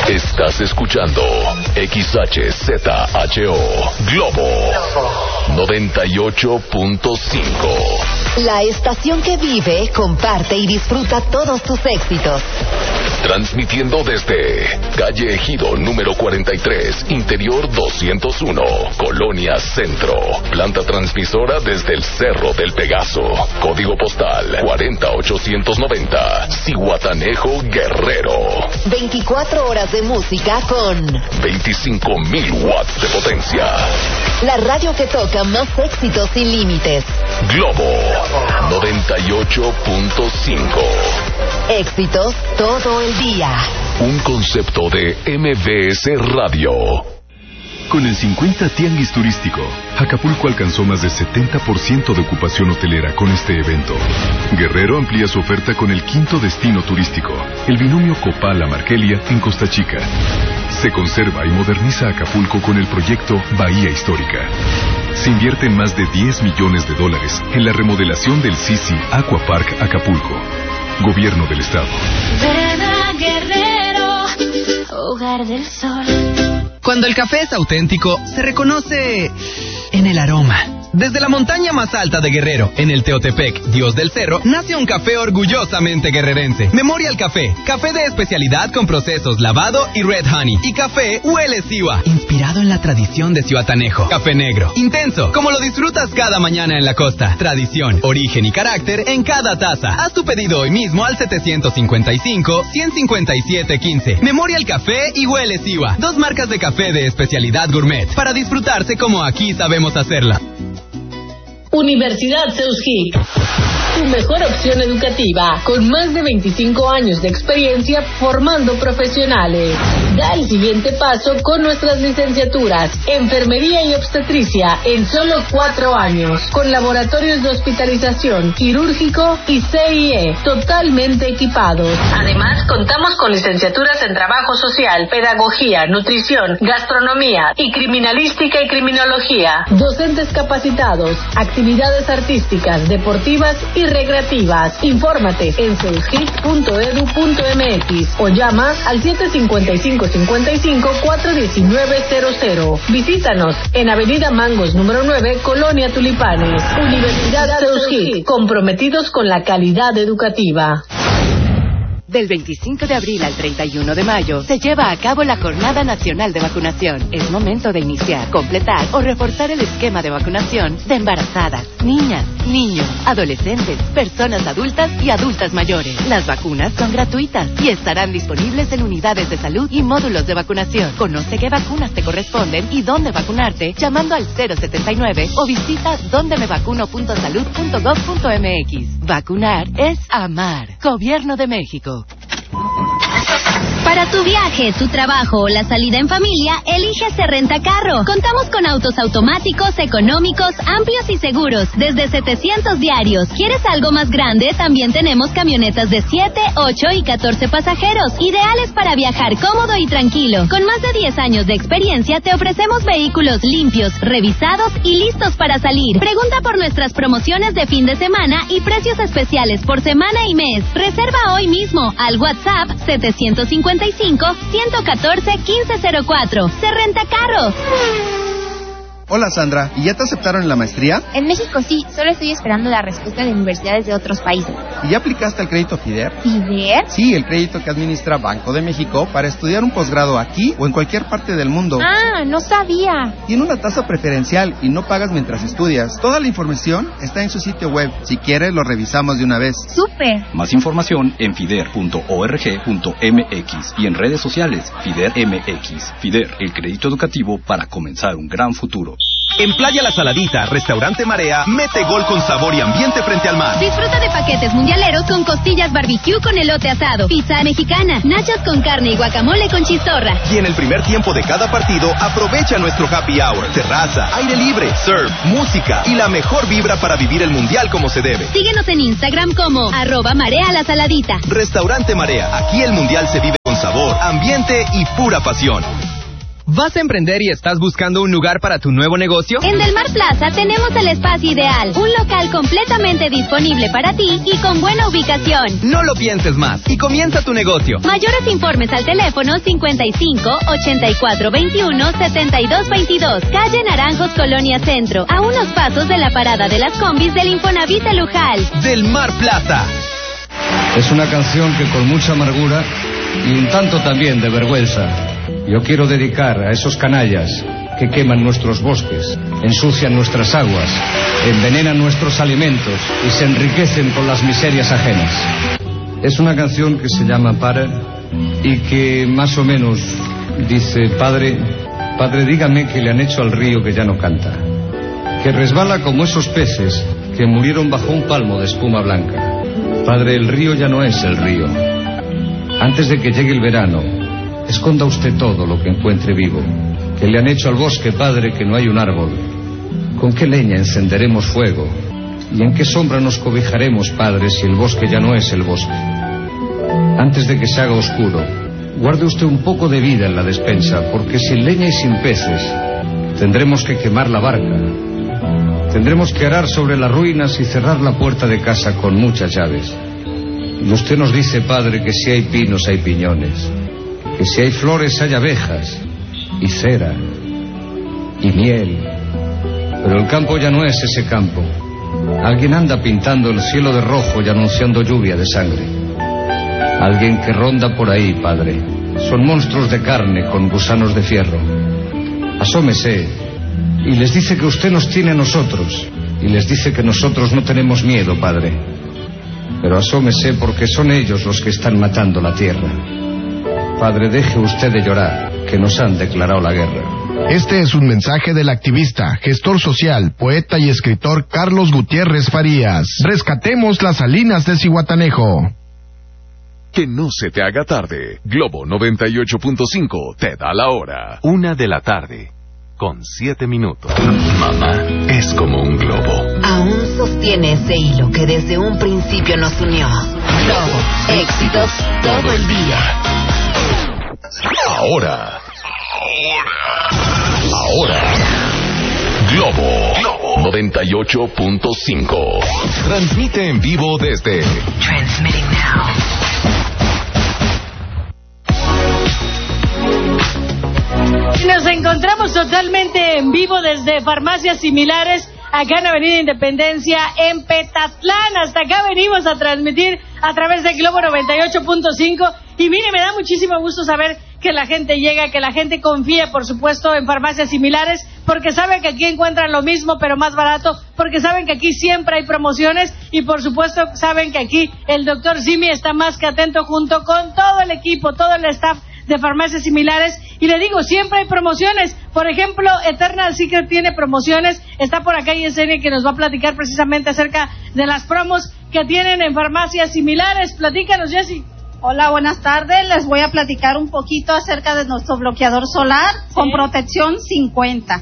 Estás escuchando XHZHO Globo 98.5. La estación que vive, comparte y disfruta todos tus éxitos. Transmitiendo desde Calle Ejido número 43, Interior 201, Colonia Centro. Planta transmisora desde el Cerro del Pegaso. Código postal 40890, Zihuatanejo, Guerrero. 24 horas de música con 25,000 watts de potencia. La radio que toca más éxitos sin límites. Globo 98.5. Éxitos todo el día. Un concepto de MBS Radio. Con el 50 Tianguis Turístico, Acapulco alcanzó más de 70% de ocupación hotelera con este evento. Guerrero amplía su oferta con el quinto destino turístico, el binomio Copala-Markelia en Costa Chica. Se conserva y moderniza Acapulco con el proyecto Bahía Histórica. Se invierten más de $10 millones en la remodelación del Sisi Aqua Park Acapulco. Gobierno del Estado. Ven a Guerrero, hogar del sol. Cuando el café es auténtico, se reconoce en el aroma. Desde la montaña más alta de Guerrero, en el Teotepec, Dios del Cerro, nace un café orgullosamente guerrerense. Memorial Café, café de especialidad con procesos lavado y red honey. Y café Huele Siwa, inspirado en la tradición de Zihuatanejo. Café negro, intenso, como lo disfrutas cada mañana en la costa. Tradición, origen y carácter en cada taza. Haz tu pedido hoy mismo al 755-157-15. Memorial Café y Huele Siwa, dos marcas de café de especialidad gourmet, para disfrutarse como aquí sabemos hacerla. Universidad Seuskic, tu mejor opción educativa, con más de 25 años de experiencia formando profesionales. Da el siguiente paso con nuestras licenciaturas, Enfermería y Obstetricia, en solo 4 años, con laboratorios de hospitalización, quirúrgico y CIE, totalmente equipados. Además, contamos con licenciaturas en Trabajo Social, Pedagogía, Nutrición, Gastronomía y Criminalística y Criminología. Docentes capacitados, actividades artísticas, deportivas y recreativas. Infórmate en seuskic.edu.mx o llama al 755-55-419-00. Visítanos en Avenida Mangos número 9, Colonia Tulipanes. Universidad Seuskic, comprometidos con la calidad educativa. Del 25 de abril al 31 de mayo se lleva a cabo la Jornada Nacional de Vacunación. Es momento de iniciar, completar o reforzar el esquema de vacunación de embarazadas, niñas, niños, adolescentes, personas adultas y adultas mayores. Las vacunas son gratuitas y estarán disponibles en unidades de salud y módulos de vacunación. Conoce qué vacunas te corresponden y dónde vacunarte llamando al 079 o visita dondemevacuno.salud.gov.mx. Vacunar es amar. Gobierno de México. Para tu viaje, tu trabajo o la salida en familia, elige Serrenta Carro. Contamos con autos automáticos, económicos, amplios y seguros, desde 700 diarios. ¿Quieres algo más grande? También tenemos camionetas de 7, 8 y 14 pasajeros, ideales para viajar cómodo y tranquilo. Con más de 10 años de experiencia, te ofrecemos vehículos limpios, revisados y listos para salir. Pregunta por nuestras promociones de fin de semana y precios especiales por semana y mes. Reserva hoy mismo al WhatsApp 755-114-1504. Serrenta Carro. Hola Sandra, ¿y ya te aceptaron en la maestría? En México sí, solo estoy esperando la respuesta de universidades de otros países. ¿Y ya aplicaste al crédito FIDER? ¿FIDER? Sí, el crédito que administra Banco de México para estudiar un posgrado aquí o en cualquier parte del mundo. Ah, no sabía. Tiene una tasa preferencial y no pagas mientras estudias. Toda la información está en su sitio web. Si quieres, lo revisamos de una vez. ¡Súper! Más información en fider.org.mx y en redes sociales FIDER MX. FIDER, el crédito educativo para comenzar un gran futuro. En Playa La Saladita, Restaurante Marea, mete gol con sabor y ambiente frente al mar. Disfruta de paquetes mundialeros con costillas barbecue con elote asado, pizza mexicana, nachos con carne y guacamole con chistorra. Y en el primer tiempo de cada partido, aprovecha nuestro happy hour, terraza, aire libre, surf, música y la mejor vibra para vivir el mundial como se debe. Síguenos en Instagram como @MareaLaSaladita. Restaurante Marea, aquí el mundial se vive con sabor, ambiente y pura pasión. ¿Vas a emprender y estás buscando un lugar para tu nuevo negocio? En Del Mar Plaza tenemos el espacio ideal, un local completamente disponible para ti y con buena ubicación. No lo pienses más y comienza tu negocio. Mayores informes al teléfono 55 84 21 72 22, calle Naranjos, Colonia Centro, a unos pasos de la parada de las combis del Infonavit de Lujal. Del Mar Plaza. Es una canción que con mucha amargura y un tanto también de vergüenza yo quiero dedicar a esos canallas que queman nuestros bosques, ensucian nuestras aguas, envenenan nuestros alimentos y se enriquecen con las miserias ajenas. Es una canción que se llama Para y que más o menos dice: Padre, dígame qué le han hecho al río que ya no canta, que resbala como esos peces que murieron bajo un palmo de espuma blanca. Padre, el río ya no es el río. Antes de que llegue el verano, esconda usted todo lo que encuentre vivo. ¿Qué le han hecho al bosque, padre, que no hay un árbol? ¿Con qué leña encenderemos fuego? ¿Y en qué sombra nos cobijaremos, padre, si el bosque ya no es el bosque? Antes de que se haga oscuro, guarde usted un poco de vida en la despensa, porque sin leña y sin peces tendremos que quemar la barca. Tendremos que arar sobre las ruinas y cerrar la puerta de casa con muchas llaves. Y usted nos dice, padre, que si hay pinos hay piñones, que si hay flores hay abejas y cera y miel. Pero el campo ya no es ese campo. Alguien anda pintando el cielo de rojo y anunciando lluvia de sangre. Alguien que ronda por ahí, padre. Son monstruos de carne con gusanos de fierro. Asómese y les dice que usted nos tiene a nosotros, y les dice que nosotros no tenemos miedo, padre. Pero asómese, porque son ellos los que están matando la tierra. Padre, deje usted de llorar, que nos han declarado la guerra. Este es un mensaje del activista, gestor social, poeta y escritor Carlos Gutiérrez Farías. Rescatemos las salinas de Zihuatanejo. Que no se te haga tarde. Globo 98.5 te da la hora. 1:00 con 7 minutos. Mamá es como un globo. Aún sostiene ese hilo que desde un principio nos unió. Globo, éxitos todo el día. Ahora. Globo 98.5. Transmite en vivo desde Transmitting now. Nos encontramos totalmente en vivo desde Farmacias Similares, acá en Avenida Independencia, en Petatlán. Hasta acá venimos a transmitir a través de Globo 98.5. Y mire, me da muchísimo gusto saber que la gente llega, que la gente confía, por supuesto, en Farmacias Similares, porque saben que aquí encuentran lo mismo, pero más barato, porque saben que aquí siempre hay promociones y, por supuesto, saben que aquí el doctor Simi está más que atento junto con todo el equipo, todo el staff de Farmacias Similares. Y le digo, siempre hay promociones. Por ejemplo, Eternal Secret tiene promociones. Está por acá Yesenia, que nos va a platicar precisamente acerca de las promos que tienen en Farmacias Similares. Platícanos, Jessy. Hola, buenas tardes. Les voy a platicar un poquito acerca de nuestro bloqueador solar con protección 50.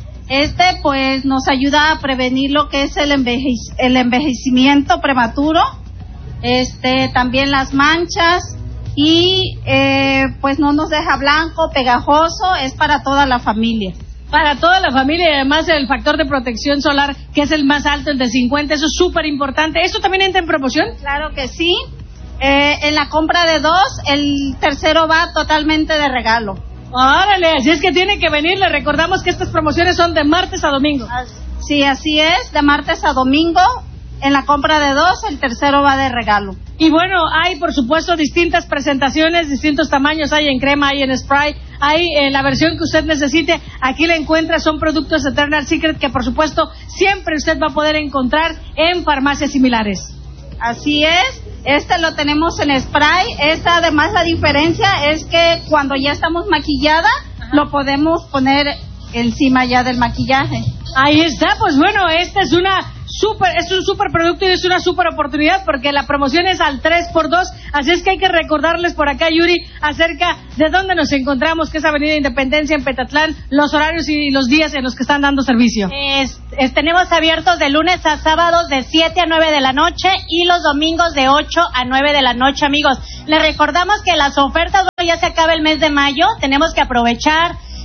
Pues nos ayuda a prevenir lo que es el envejecimiento prematuro, también las manchas, y pues no nos deja blanco, pegajoso. Es para toda la familia. Para toda la familia, y además el factor de protección solar, que es el más alto, el de 50, eso es súper importante. ¿Esto también entra en promoción? Claro que sí. En la compra de 2, el tercero va totalmente de regalo. Órale, así es que tiene que venir. Le recordamos que estas promociones son de martes a domingo. Sí, así es, de martes a domingo. En la compra de 2, el tercero va de regalo. Y bueno, hay por supuesto distintas presentaciones, distintos tamaños. Hay en crema, hay en spray, hay en la versión que usted necesite. Aquí la encuentra, son productos Eternal Secret que por supuesto siempre usted va a poder encontrar en Farmacias Similares. Así es. Lo tenemos en spray. Además, la diferencia es que cuando ya estamos maquillada, lo podemos poner encima ya del maquillaje. Ahí está, pues bueno, es un super producto y es una super oportunidad porque la promoción es al 3x2, así es que hay que recordarles por acá, Yuri, acerca de dónde nos encontramos, que es Avenida Independencia en Petatlán, los horarios y los días en los que están dando servicio. Tenemos abiertos de lunes a sábados de 7 a 9 de la noche y los domingos de 8 a 9 de la noche, amigos. Les recordamos que las ofertas, ya se acaba el mes de mayo, tenemos que aprovechar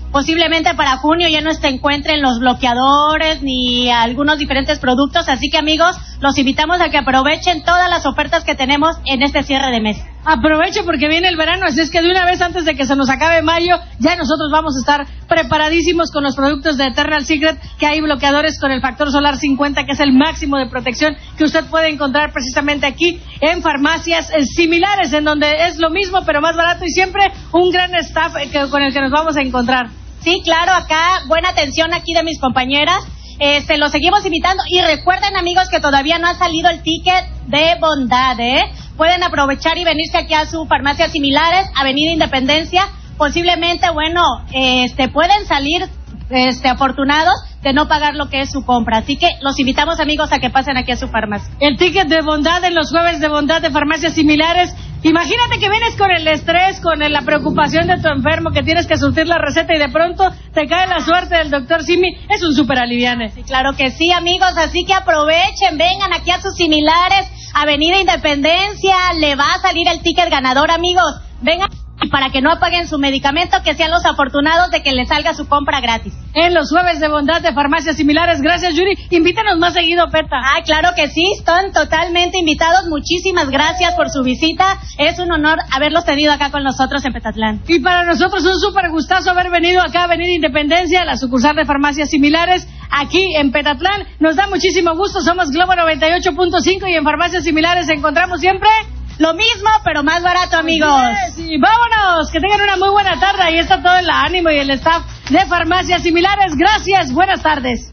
posiblemente para junio ya no se encuentren los bloqueadores ni algunos diferentes productos, así que amigos, los invitamos a que aprovechen todas las ofertas que tenemos en este cierre de mes. Aproveche porque viene el verano, así es que de una vez antes de que se nos acabe mayo, ya nosotros vamos a estar preparadísimos con los productos de Eternal Secret, que hay bloqueadores con el factor solar 50, que es el máximo de protección que usted puede encontrar precisamente aquí en farmacias similares, en donde es lo mismo pero más barato y siempre un gran staff con el que nos vamos a encontrar. Sí, claro, acá buena atención aquí de mis compañeras. Los seguimos invitando y recuerden amigos que todavía no ha salido el ticket de bondad, pueden aprovechar y venirse aquí a sus farmacias similares, Avenida Independencia, posiblemente, pueden salir afortunados de no pagar lo que es su compra, así que los invitamos amigos a que pasen aquí a su farmacia. El ticket de bondad en los jueves de bondad de farmacias similares. Imagínate que vienes con el estrés, con la preocupación de tu enfermo, que tienes que surtir la receta y de pronto te cae la suerte del doctor Simi. Es un súper aliviane. Sí, claro que sí, amigos, así que aprovechen, vengan aquí a sus similares, Avenida Independencia, le va a salir el ticket ganador, amigos. Vengan para que no apaguen su medicamento, que sean los afortunados de que les salga su compra gratis. En los jueves de bondad de farmacias similares. Gracias, Yuri. Invítanos más seguido, Peta. Ah, claro que sí, están totalmente invitados. Muchísimas gracias por su visita. Es un honor haberlos tenido acá con nosotros en Petatlán. Y para nosotros un súper gustazo haber venido acá a Avenida Independencia, la sucursal de farmacias similares, aquí en Petatlán. Nos da muchísimo gusto. Somos Globo 98.5 y en farmacias similares encontramos siempre lo mismo, pero más barato, amigos. Y vámonos, que tengan una muy buena tarde. Ahí está todo el ánimo y el staff de farmacias similares. Gracias, buenas tardes.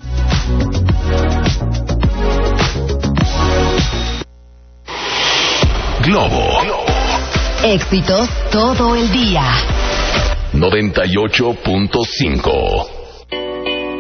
Globo. Éxitos todo el día. 98.5